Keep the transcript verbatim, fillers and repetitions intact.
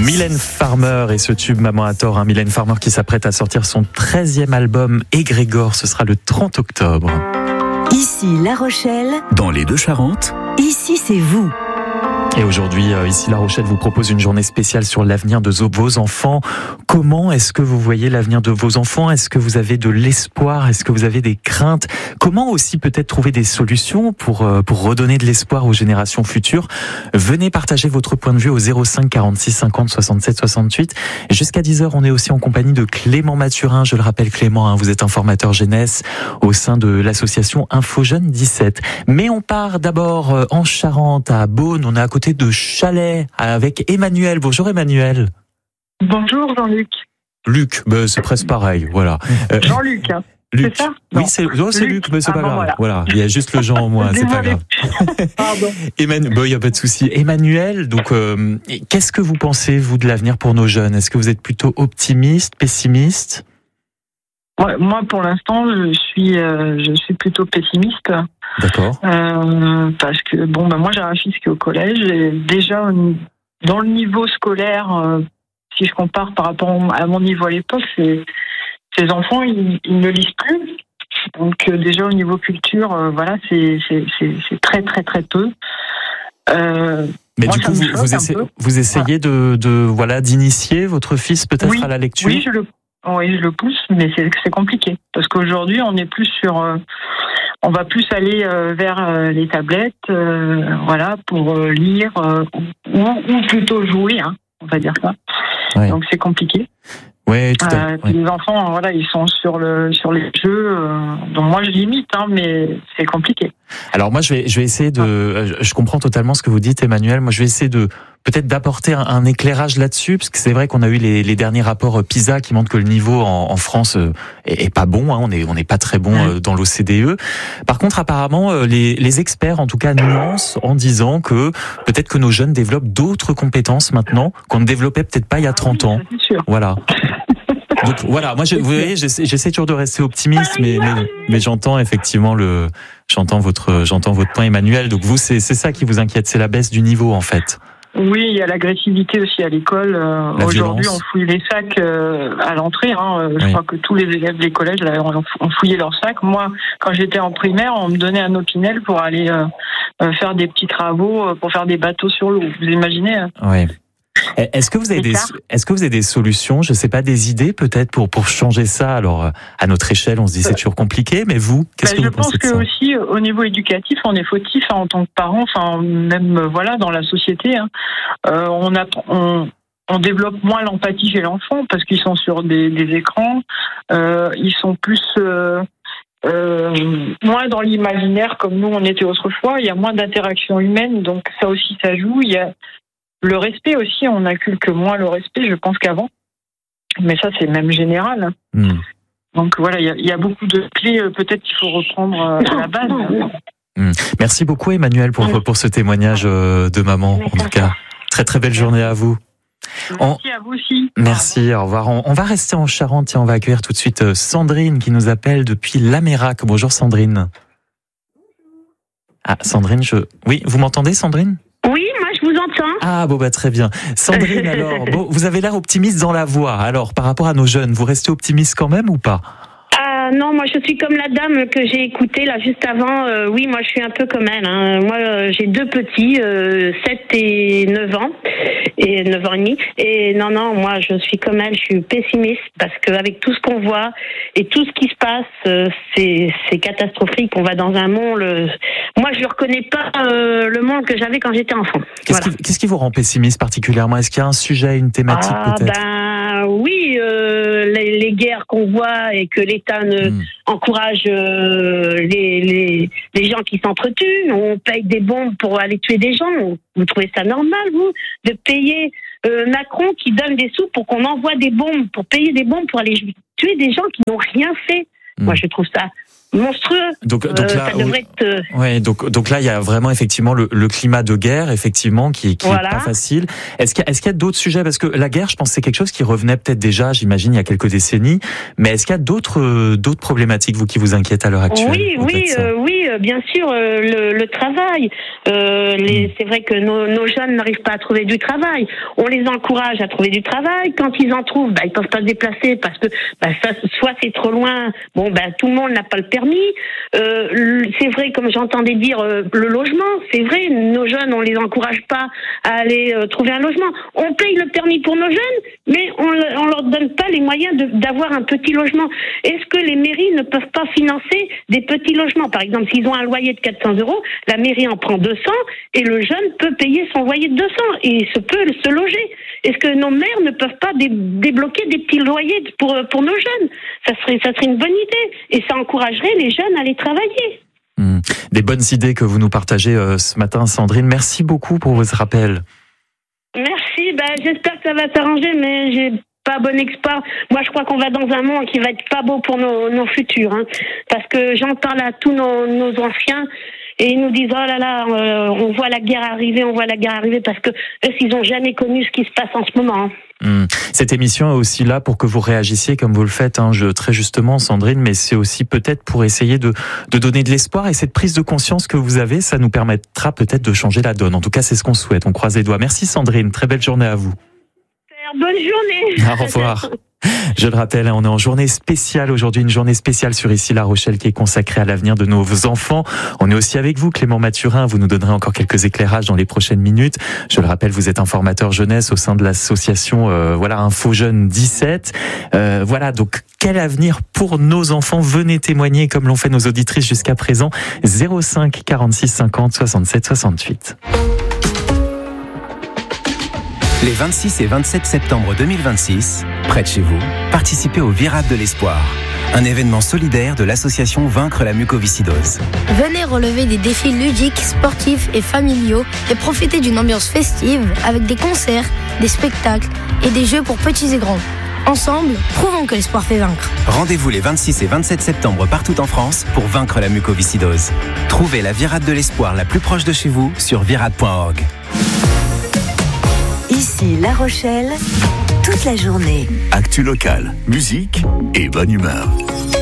Mylène Farmer et ce tube Maman a tort, hein, Mylène Farmer qui s'apprête à sortir son treizième album Égrégore, ce sera le trente octobre. Ici La Rochelle, dans les Deux-Charentes, ici c'est vous. Et aujourd'hui, euh, ici La Rochelle vous propose une journée spéciale sur l'avenir de vos enfants. Comment est-ce que vous voyez l'avenir de vos enfants ? Est-ce que vous avez de l'espoir ? Est-ce que vous avez des craintes ? Comment aussi peut-être trouver des solutions pour, euh, pour redonner de l'espoir aux générations futures ? Venez partager votre point de vue au zéro cinq quarante-six cinquante soixante-sept soixante-huit. Jusqu'à dix heures, on est aussi en compagnie de Clément Mathurin. Je le rappelle, Clément, hein, vous êtes un formateur jeunesse au sein de l'association Info Jeunes dix-sept. Mais on part d'abord euh, en Charente, à Beaune. On est à côté de Chalais avec Emmanuel. Bonjour Emmanuel. Bonjour Jean-Luc. Luc, bah, c'est presque pareil, voilà. Euh, Jean-Luc, hein. Luc. C'est ça ? Oui, Non. c'est, non, c'est Luc, Luc. mais c'est Ah pas bon, grave. voilà. Voilà, il y a juste le Jean en moins, c'est pas grave. Pardon. Emmanuel, bon, il y a pas de souci. Emmanuel, donc, euh, qu'est-ce que vous pensez vous de l'avenir pour nos jeunes ? Est-ce que vous êtes plutôt optimiste, pessimiste ? Ouais, moi, pour l'instant, je suis, euh, je suis plutôt pessimiste. D'accord. Euh, parce que bon, bah, moi, j'ai un fils qui est au collège et déjà dans le niveau scolaire, euh, si je compare par rapport à mon niveau à l'époque, c'est, ces enfants, ils, ils ne lisent plus. Donc euh, déjà au niveau culture, euh, voilà, c'est, c'est, c'est, c'est très très très peu. Euh, Mais moi, du coup, vous, vous, essayez, vous essayez de, de voilà d'initier votre fils peut-être oui, à la lecture. Oui, je le, oui, je le pousse, mais c'est, c'est compliqué parce qu'aujourd'hui, on est plus sur, euh, on va plus aller euh, vers euh, les tablettes, euh, voilà, pour euh, lire euh, ou, ou plutôt jouer, hein, on va dire ça. Ouais. Donc c'est compliqué. Ouais, tout à Euh, ouais. Les enfants, voilà, ils sont sur le sur les jeux. Euh, donc moi, je limite, hein, mais c'est compliqué. Alors moi, je vais je vais essayer de. Je comprends totalement ce que vous dites, Emmanuel. Moi, je vais essayer de peut-être d'apporter un, un éclairage là-dessus, parce que c'est vrai qu'on a eu les, les derniers rapports PISA qui montrent que le niveau en, en France est, est pas bon. Hein, on est on n'est pas très bon euh, dans l'O C D E. Par contre, apparemment, les, les experts, en tout cas, nuancent en disant que peut-être que nos jeunes développent d'autres compétences maintenant qu'on ne développait peut-être pas il y a trente ans. C'est sûr. Voilà. Donc voilà, moi je, vous voyez, j'essaie, j'essaie toujours de rester optimiste, mais, mais, mais j'entends effectivement le, j'entends votre, j'entends votre point, Emmanuel. Donc vous, c'est, c'est ça qui vous inquiète, c'est la baisse du niveau en fait. Oui, il y a l'agressivité aussi à l'école. Euh, La aujourd'hui, violence. on fouille les sacs euh, à l'entrée. Hein. Je Oui. crois que tous les élèves des collèges là, ont, ont fouillé leurs sacs. Moi, quand j'étais en primaire, on me donnait un opinel pour aller euh, euh, faire des petits travaux, euh, pour faire des bateaux sur l'eau. Vous imaginez hein. Oui. Est-ce que vous avez des, est-ce que vous avez des solutions, je sais pas, des idées peut-être pour pour changer ça ? Alors à notre échelle, on se dit c'est toujours compliqué, mais vous, qu'est-ce ben, que vous pensez de ça ? Je pense que aussi au niveau éducatif, on est fautif hein, en tant que parents, enfin même voilà dans la société. Hein, euh, on a on on développe moins l'empathie chez l'enfant parce qu'ils sont sur des, des écrans, euh, ils sont plus euh, euh, moins dans l'imaginaire comme nous on était autrefois. Il y a moins d'interaction humaine, donc ça aussi ça joue. Il y a le respect aussi, on inculque moins le respect, je pense qu'avant. Mais ça, c'est même général. Mmh. Donc voilà, il y, y a beaucoup de clés, peut-être qu'il faut reprendre à la base. Mmh. Merci beaucoup, Emmanuel, pour, pour ce témoignage de maman. En tout cas, très très belle journée à vous. Merci on... à vous aussi. Merci, au revoir. On, on va rester en Charente et on va accueillir tout de suite Sandrine qui nous appelle depuis Lamérac. Bonjour Sandrine. Ah, Sandrine, je... Oui, vous m'entendez Sandrine ? Oui, moi je vous entends. Ah bon bah très bien. Sandrine alors, bon, vous avez l'air optimiste dans la voix. Alors par rapport à nos jeunes, vous restez optimiste quand même ou pas ? Euh, non, moi je suis comme la dame que j'ai écoutée là juste avant. Euh, oui, moi je suis un peu comme elle. Hein. Moi euh, j'ai deux petits, euh, sept et neuf ans et neuf ans et demi. Et non, non, moi je suis comme elle. Je suis pessimiste parce qu'avec tout ce qu'on voit et tout ce qui se passe, euh, c'est c'est catastrophique. On va dans un monde. Euh... Moi je ne reconnais pas euh, le monde que j'avais quand j'étais enfant. Qu'est-ce, voilà. qui, qu'est-ce qui vous rend pessimiste particulièrement ? Est-ce qu'il y a un sujet, une thématique ah, peut-être ? Ben oui, euh, les, les guerres qu'on voit et que l'État ne mmh. encourage euh, les, les, les gens qui s'entretuent. On paye des bombes pour aller tuer des gens. Vous trouvez ça normal, vous, de payer euh, Macron qui donne des sous pour qu'on envoie des bombes, pour payer des bombes pour aller tuer des gens qui n'ont rien fait ? mmh. Moi, je trouve ça monstrueux. Donc, donc euh, là, ça devrait être... Euh... ouais, donc, donc là, il y a vraiment effectivement le, le climat de guerre, effectivement, qui, qui voilà. est pas facile. Est-ce qu'il y a, est-ce qu'il y a d'autres sujets? Parce que la guerre, je pense que c'est quelque chose qui revenait peut-être déjà, j'imagine, il y a quelques décennies. Mais est-ce qu'il y a d'autres, d'autres problématiques, vous, qui vous inquiètent à l'heure actuelle? Oui, oui, euh, oui, bien sûr, euh, le, le travail. Euh, les, mmh. C'est vrai que nos, nos jeunes n'arrivent pas à trouver du travail. On les encourage à trouver du travail. Quand ils en trouvent, bah, ils peuvent pas se déplacer parce que bah, ça, soit c'est trop loin. Bon, bah, tout le monde n'a pas le permis. Euh, c'est vrai, comme j'entendais dire, euh, le logement. C'est vrai, nos jeunes, on les encourage pas à aller euh, trouver un logement. On paye le permis pour nos jeunes, mais on, on leur donne pas les moyens de, d'avoir un petit logement. Est-ce que les mairies ne peuvent pas financer des petits logements? Par exemple, s'ils ont un loyer de quatre cents euros, la mairie en prend deux cents et le jeune peut payer son loyer de deux cents et il se peut se loger. Est-ce que nos maires ne peuvent pas dé- débloquer des petits loyers pour, pour nos jeunes? Ça serait, ça serait une bonne idée et ça encouragerait les jeunes à aller travailler. Mmh. Des bonnes idées que vous nous partagez euh, ce matin, Sandrine. Merci beaucoup pour votre rappel. Merci. Ben, j'espère que ça va s'arranger, mais j'ai pas bon espoir. Moi, je crois qu'on va dans un monde qui va être pas beau pour nos, nos futurs, hein, parce que j'en parle à tous nos, nos anciens. Et ils nous disent, oh là là, euh, on voit la guerre arriver, on voit la guerre arriver, parce que eux, ils n'ont jamais connu ce qui se passe en ce moment. Hein. Mmh. Cette émission est aussi là pour que vous réagissiez comme vous le faites, hein, je, très justement, Sandrine, mais c'est aussi peut-être pour essayer de, de donner de l'espoir. Et cette prise de conscience que vous avez, ça nous permettra peut-être de changer la donne. En tout cas, c'est ce qu'on souhaite. On croise les doigts. Merci Sandrine, très belle journée à vous. Bonne journée. Au revoir. Je le rappelle, on est en journée spéciale aujourd'hui, une journée spéciale sur Ici La Rochelle qui est consacrée à l'avenir de nos enfants. On est aussi avec vous, Clément Mathurin. Vous nous donnerez encore quelques éclairages dans les prochaines minutes. Je le rappelle, vous êtes informateur jeunesse au sein de l'association euh, voilà Info Jeunes dix-sept. Euh, voilà, donc quel avenir pour nos enfants? Venez témoigner comme l'ont fait nos auditrices jusqu'à présent. zéro cinq quarante-six cinquante soixante-sept soixante-huit. Les vingt-six et vingt-sept septembre deux mille vingt-six, près de chez vous, participez au Virade de l'Espoir, un événement solidaire de l'association Vaincre la mucoviscidose. Venez relever des défis ludiques, sportifs et familiaux et profiter d'une ambiance festive avec des concerts, des spectacles et des jeux pour petits et grands. Ensemble, prouvons que l'espoir fait vaincre. Rendez-vous les vingt-six et vingt-sept septembre partout en France pour vaincre la mucoviscidose. Trouvez la Virade de l'Espoir la plus proche de chez vous sur virade point org. Ici La Rochelle, toute la journée. Actu locale, musique et bonne humeur.